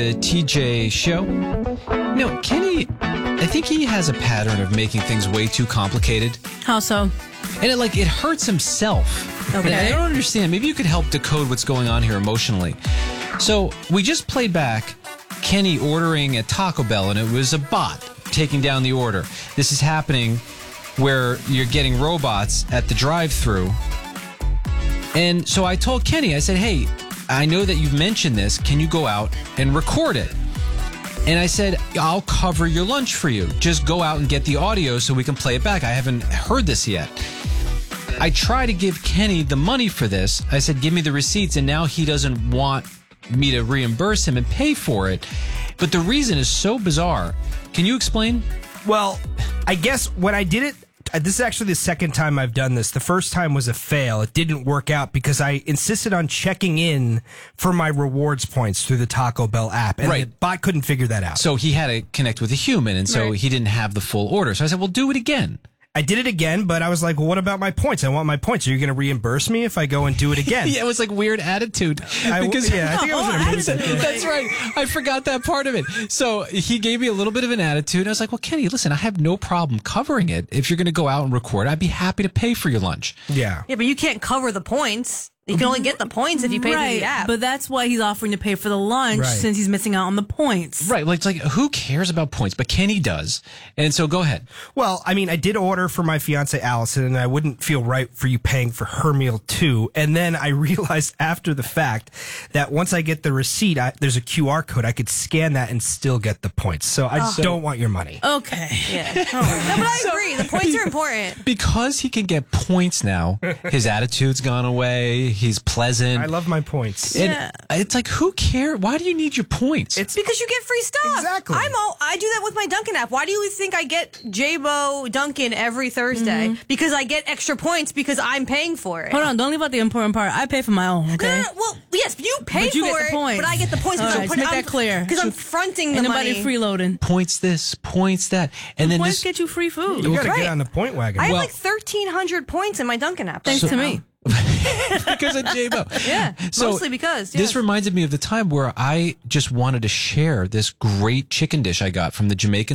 The TJ show. No, Kenny, I think he has a pattern of making things way too complicated. How so? And it hurts himself. Okay. And I don't understand. Maybe you could help decode what's going on here emotionally. So we just played back Kenny ordering at Taco Bell, and it was a bot taking down the order. This is happening where you're getting robots at the drive-thru. And so I told Kenny, I said, hey, I know that you've mentioned this. Can you go out and record it? And I said, I'll cover your lunch for you. Just go out and get the audio so we can play it back. I haven't heard this yet. I try to give Kenny the money for this. I said, give me the receipts. And now he doesn't want me to reimburse him and pay for it. But the reason is so bizarre. Can you explain? Well, I guess when I did it, this is actually the second time I've done this. The first time was a fail. It didn't work out because I insisted on checking in for my rewards points through the Taco Bell app. And Right. the bot couldn't figure that out. So he had to connect with a human, and so Right. he didn't have the full order. So I said, well, do it again. I did it again, but I was like, well, what about my points? I want my points. Are you going to reimburse me if I go and do it again? Yeah, it was like weird attitude. I think I was going to That's right. I forgot that part of it. So he gave me a little bit of an attitude. I was like, well, Kenny, listen, I have no problem covering it. If you're going to go out and record, I'd be happy to pay for your lunch. Yeah. Yeah, but you can't cover the points. You can only get the points if you pay through the app. But that's why he's offering to pay for the lunch Right. since he's missing out on the points. Right. Like, who cares about points? But Kenny does. And so go ahead. Well, I mean, I did order for my fiance Allison, and I wouldn't feel right for you paying for her meal too. And then I realized after the fact that once I get the receipt, there's a QR code. I could scan that and still get the points. So I just don't want your money. Okay. Yeah. No, but I agree. The points are important. Because he can get points now, his attitude's gone away. He's pleasant. I love my points. And Yeah. it's like, who cares? Why do you need your points? It's Because you get free stuff. Exactly. I do that with my Dunkin' app. Why do you think I get J-Bo Dunkin' every Thursday? Because I get extra points because I'm paying for it. Hold on, don't leave out the important part. I pay for my own, okay? No. Well, yes, you pay But you for get the it, points. but I get the points. All because right, let's make that clear. Because I'm fronting the Ain't money. nobody freeloading. Points this, points that. And then Points this. get you free food. You got to Right. get on the point wagon. I have Well- like 1,300 points in my Dunkin' app. Thanks to me. Because of J-Bo. Yeah, mostly because, This yes. reminded me of the time where I just wanted to share this great chicken dish I got from the Jamaican